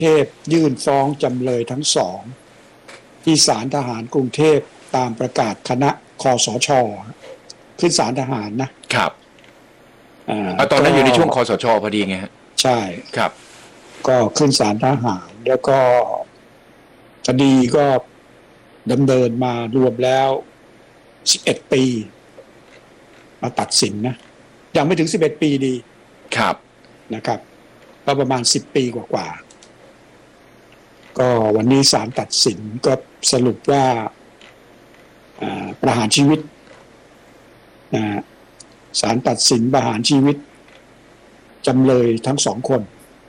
เทพยื่นฟ้องจำเลยทั้งสองที่ศาลทหารกรุงเทพตามประกาศคณะคสช.ขึ้นศาลทหารนะครับตอนนั้นอยู่ในช่วงคสช.พอดีไงฮะใช่ครับก็ขึ้นศาลทหารแล้วก็คดีก็ดำเนินมารวมแล้ว11 ปีมาตัดสินนะยังไม่ถึง11 ปีดีครับนะครับก็ประมาณ10 ปีกว่าก็วันนี้ศาลตัดสินก็สรุปว่าประหารชีวิตศาลตัดสินประหารชีวิตจำเลยทั้งสองคน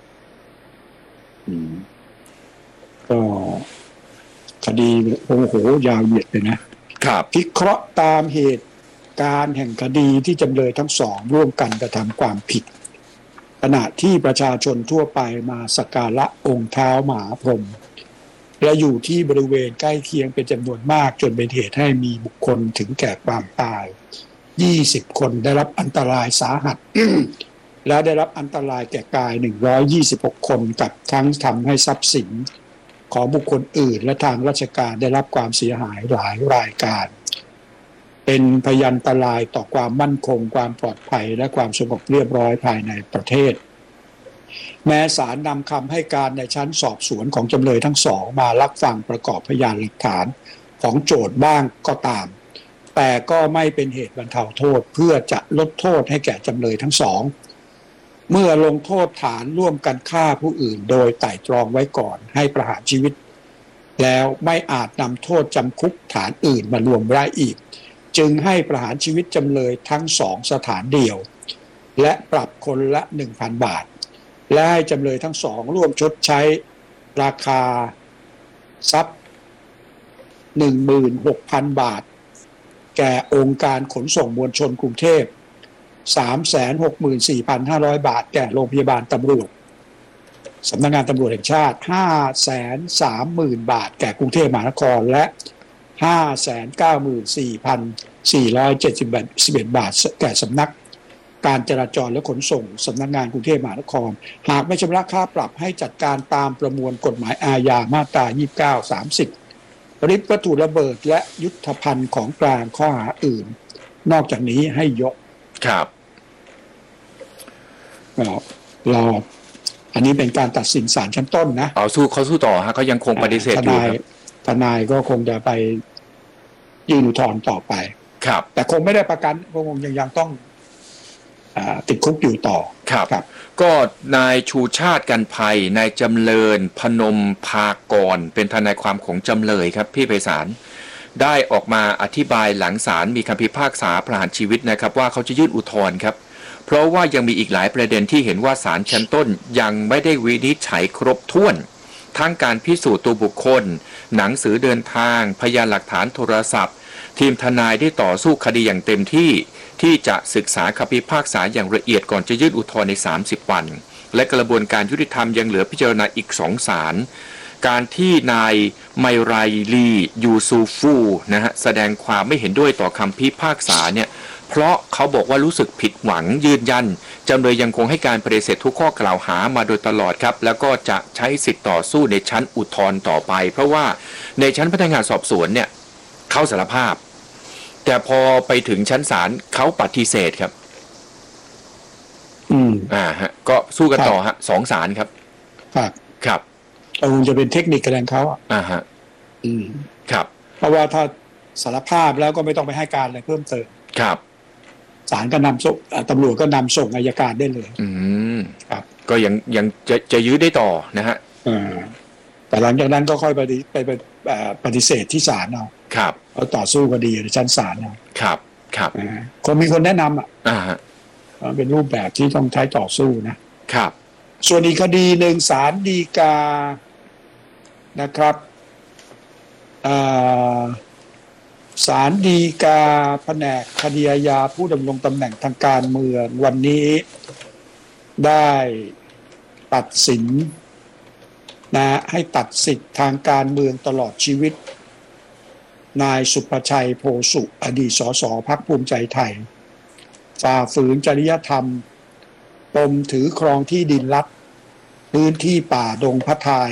ก็คดีโอ้โหยาวเหยียดเลยนะครับพิเคราะห์ตามเหตุการณ์แห่งคดีที่จำเลยทั้งสองร่วมกันกระทำความผิดขณะที่ประชาชนทั่วไปมาสักการะองค์เท้ามหาพรหมและอยู่ที่บริเวณใกล้เคียงเป็นจำนวนมากจนเป็นเหตุให้มีบุคคลถึงแก่ความตาย20 คนได้รับอันตรายสาหัส และได้รับอันตรายแก่กาย126 คนกับทั้งทำให้ทรัพย์สินของบุคคลอื่นและทางราชการได้รับความเสียหายหลายรายการเป็นพยันตรายต่อความมั่นคงความปลอดภัยและความสงบเรียบร้อยภายในประเทศแม้ศาลนำคำให้การในชั้นสอบสวนของจำเลยทั้งสองมารับฟังประกอบพยานหลักฐานของโจทก์บ้างก็ตามแต่ก็ไม่เป็นเหตุบรรเทาโทษเพื่อจะลดโทษให้แก่จำเลยทั้งสองเมื่อลงโทษฐานร่วมกันฆ่าผู้อื่นโดยไตร่ตรองไว้ก่อนให้ประหารชีวิตแล้วไม่อาจนำโทษจำคุกฐานอื่นมารวมได้อีกจึงให้ประหารชีวิตจำเลยทั้งสองสถานเดียวและปรับคนละ 1,000 บาทและให้จำเลยทั้งสองร่วมชดใช้ราคาทรัพย์ 16,000 บาทแก่องค์การขนส่งมวลชนกรุงเทพ 364,500 บาทแก่โรงพยาบาลตำรวจสำนักงานตำรวจแห่งชาติ 530,000 บาทแก่กรุงเทพมหานครและ 594,471 บาทแก่สำนักการจราจรและขนส่งสำนักงานกรุงเทพมหานครหากไม่ชำระค่าปรับให้จัดการตามประมวลกฎหมายอาญามาตรา 29 30ริบวัตถุระเบิดและยุทธภัณฑ์ของกลางข้อหาอื่นนอกจากนี้ให้ยกครับรออันนี้เป็นการตัดสินศาลชั้นต้นนะเขาสู้ต่อฮะเขายังคงปฏิเสธอยู่ครับทนายก็คงจะไปยื่นอุทธรณ์ต่อไปครับแต่คงไม่ได้ประกันคงยังต้องติดคุกอยู่ต่อครับก็นายชูชาติกันภัยนายจำเริญพนมภากรเป็นทนายความของจำเลยครับพี่ไพศาลได้ออกมาอธิบายหลังศาลมีคำพิพากษาประหารชีวิตนะครับว่าเขาจะยื่นอุทธรณ์ครับเพราะว่ายังมีอีกหลายประเด็นที่เห็นว่าศาลชั้นต้นยังไม่ได้วินิจฉัยครบถ้วนทั้งการพิสูจน์ตัวบุคคลหนังสือเดินทางพยานหลักฐานโทรศัพท์ทีมทนายได้ต่อสู้คดีอย่างเต็มที่จะศึกษาคำพิพากษาอย่างละเอียดก่อนจะยื่นอุทธรณ์ใน30 วันและกระบวนการยุติธรรมยังเหลือพิจารณาอีก2 ศาลการที่นายไมไรลียูซูฟูนะฮะแสดงความไม่เห็นด้วยต่อคำพิพากษาเนี่ยเพราะเขาบอกว่ารู้สึกผิดหวังยืนยันจำเลยยังคงให้การปฏิเสธทุกข้อกล่าวหามาโดยตลอดครับแล้วก็จะใช้สิทธิ์ต่อสู้ในชั้นอุทธรณ์ต่อไปเพราะว่าในชั้นพนักงานสอบสวนเนี่ยเขาสารภาพแต่พอไปถึงชั้นศาลเขาปฏิเสธครับฮะก็สู้กันต่อฮะ2 ศาลครับครับคงจะเป็นเทคนิคกระแดงเขาฮะครับเพราะว่าถ้าสารภาพแล้วก็ไม่ต้องไปให้การอะไรเพิ่มเติมครับศาลก็นำส่งตำรวจก็นำส่งอัยการได้เลยครับก็ยังจะยื้อได้ต่อนะฮะแต่หลังจากนั้นก็ค่อยไปปฏิเสธที่ศาลเอาครับเอาต่อสู้คดีในชั้นศาลเอาครับมีคนแนะนำเป็นรูปแบบที่ต้องใช้ต่อสู้นะครับส่วนอีกคดีหนึ่งศาลฎีกานะครับศาลฎีกาแผนกคดีอาญาผู้ดำรงตำแหน่งทางการเมืองวันนี้ได้ตัดสินให้ตัดสิทธิทางการเมืองตลอดชีวิตนายสุภชัยโพสุอดีตสสพรรคภูมิใจไทยฝ่าฝืนจริยธรรมปมถือครองที่ดินรัฐพื้นที่ป่าดงพระทาย